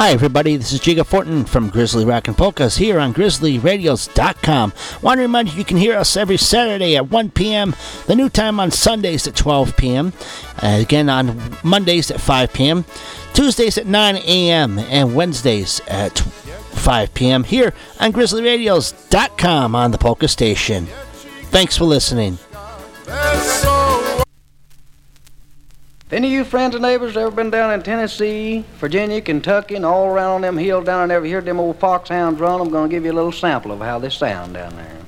Hi everybody, this is Jiga Fortin from Grizzly Rockin' Polkas here on GrizzlyRadios.com. Want to remind you can hear us every Saturday at 1 p.m., the new time on Sundays at 12 p.m., again on Mondays at 5 p.m., Tuesdays at 9 a.m., and Wednesdays at 5 p.m. here on GrizzlyRadios.com on the Polka Station. Thanks for listening. If any of you friends and neighbors ever been down in Tennessee, Virginia, Kentucky, and all around on them hills down there and ever heard them old foxhounds run, I'm going to give you a little sample of how they sound down there.